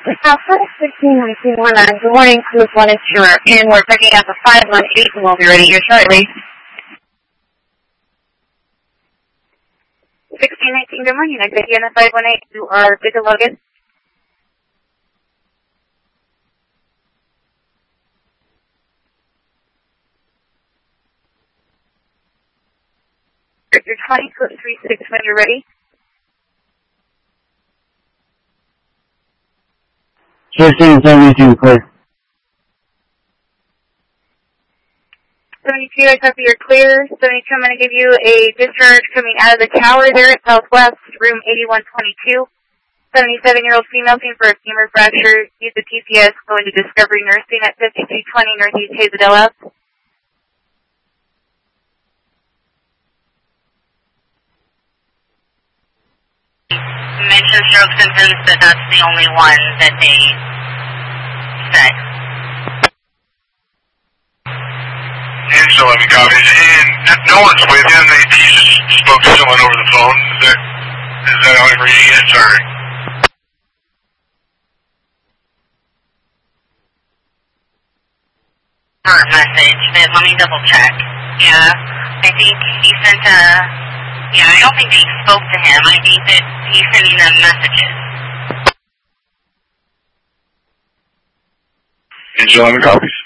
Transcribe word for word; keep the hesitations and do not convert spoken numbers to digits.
Alpha sixteen nineteen one nine, good morning, Cruise one Insurer, and we're picking up a five one eight and we'll be ready here shortly. sixteen nineteen, good morning, I take you on the five one eight, you are good to Logan. You're twenty foot three six when you're ready. fifteen seventy-two, clear. seventy-two, I copy, you're clear. seventy-two, I'm going to give you a discharge coming out of the tower there at Southwest, room eighty-one twenty-two. seventy-seven-year-old female seen for a femur fracture. Use the T P S, going to Discovery Nursing at fifty-two twenty Northeast Hazeldale Ave. Mentioned stroke symptoms, but that's the only one that they said. Angela, I'm copies. And no one's with him. They, he just spoke to someone over the phone. Is that, is that how I'm reading it? Sorry. Her message, but let me double check. Yeah, I think he sent a... Yeah, I don't think they spoke to him. I think that he's sending them messages. Angela, I'm copies.